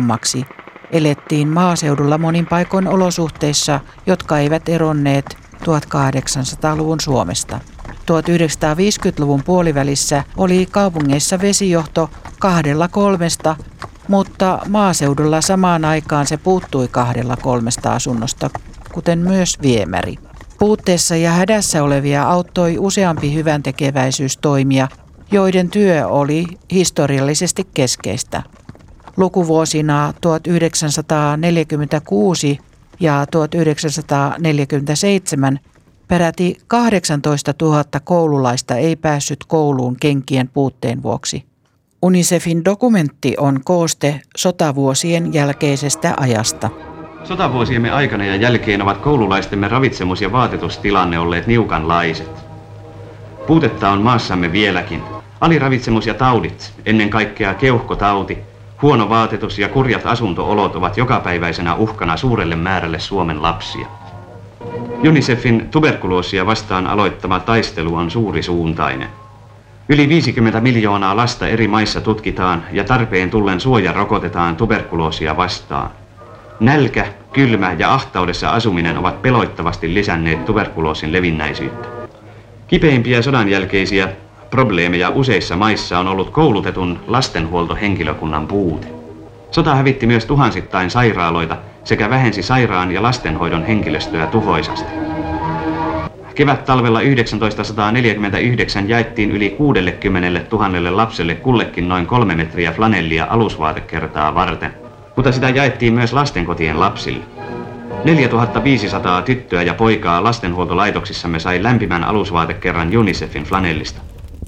heikommaksi. Elettiin maaseudulla monin paikoin olosuhteissa, jotka eivät eronneet 1800-luvun Suomesta. 1950-luvun puolivälissä oli kaupungeissa vesijohto 2-3, mutta maaseudulla samaan aikaan se puuttui 2-3 asunnosta, kuten myös viemäri. Puutteessa ja hädässä olevia auttoi useampi hyväntekeväisyystoimija, joiden työ oli historiallisesti keskeistä. Lukuvuosina 1946 ja 1947 peräti 18 000 koululaista ei päässyt kouluun kenkien puutteen vuoksi. UNICEFin dokumentti on kooste sotavuosien jälkeisestä ajasta. Sotavuosiemme aikana ja jälkeen ovat koululaistemme ravitsemus- ja vaatetustilanne olleet niukanlaiset. Puutetta on maassamme vieläkin. Aliravitsemus ja taudit, ennen kaikkea keuhkotauti, huono vaatetus ja kurjat asuntoolot ovat jokapäiväisenä uhkana suurelle määrälle Suomen lapsia. UNICEFin tuberkuloosia vastaan aloittama taistelu on suurisuuntainen. Yli 50 miljoonaa lasta eri maissa tutkitaan ja tarpeen tullen suoja rokotetaan tuberkuloosia vastaan. Nälkä, kylmä ja ahtaudessa asuminen ovat peloittavasti lisänneet tuberkuloosin levinnäisyyttä. Kipeimpiä sodan jälkeisiä probleemeja useissa maissa on ollut koulutetun lastenhuoltohenkilökunnan puute. Sota hävitti myös tuhansittain sairaaloita sekä vähensi sairaan ja lastenhoidon henkilöstöä tuhoisasti. Kevät-talvella 1949 jaettiin yli 60 000 lapselle kullekin noin 3 metriä flanellia alusvaatekertaa varten, mutta sitä jaettiin myös lastenkotien lapsille. 4500 tyttöä ja poikaa lastenhuoltolaitoksissamme sai lämpimän alusvaatekerran UNICEFin flanellista.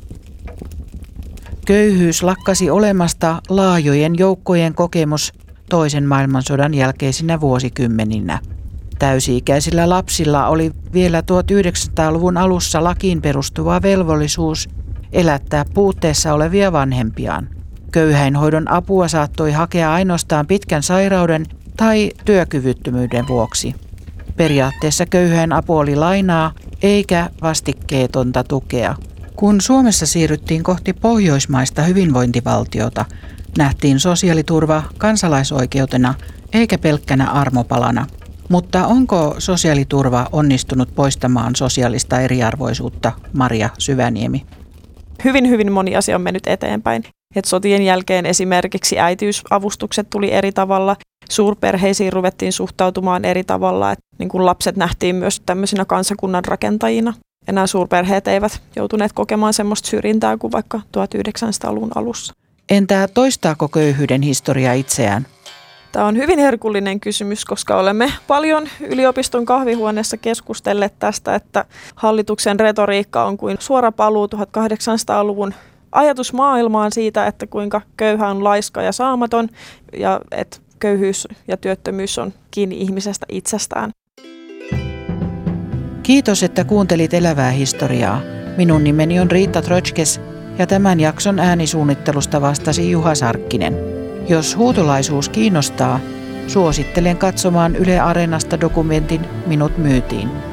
Köyhyys lakkasi olemasta laajojen joukkojen kokemus toisen maailmansodan jälkeisinä vuosikymmeninä. Täysi-ikäisillä lapsilla oli vielä 1900-luvun alussa lakiin perustuva velvollisuus elättää puutteessa olevia vanhempiaan. Köyhäinhoidon apua saattoi hakea ainoastaan pitkän sairauden tai työkyvyttömyyden vuoksi. Periaatteessa köyhäinapu oli lainaa eikä vastikkeetonta tukea. Kun Suomessa siirryttiin kohti pohjoismaista hyvinvointivaltiota, nähtiin sosiaaliturva kansalaisoikeutena eikä pelkkänä armopalana. Mutta onko sosiaaliturva onnistunut poistamaan sosiaalista eriarvoisuutta, Maria Syväniemi? Hyvin moni asia on mennyt eteenpäin. Et sotien jälkeen esimerkiksi äitiysavustukset tuli eri tavalla, suurperheisiin ruvettiin suhtautumaan eri tavalla, että niin kuin lapset nähtiin myös tämmöisinä kansakunnan rakentajina. Enää suurperheet eivät joutuneet kokemaan semmoista syrjintää kuin vaikka 1900-luvun alussa. Entä toistaako köyhyyden historia itseään? Tämä on hyvin herkullinen kysymys, koska olemme paljon yliopiston kahvihuoneessa keskustelleet tästä, että hallituksen retoriikka on kuin suora paluu 1800-luvun ajatusmaailmaan siitä, että kuinka köyhä on laiska ja saamaton ja että köyhyys ja työttömyys on kiinni ihmisestä itsestään. Kiitos, että kuuntelit Elävää historiaa. Minun nimeni on Riitta Trotskes ja tämän jakson äänisuunnittelusta vastasi Juha Sarkkinen. Jos huutolaisuus kiinnostaa, suosittelen katsomaan Yle Areenasta dokumentin Minut myytiin.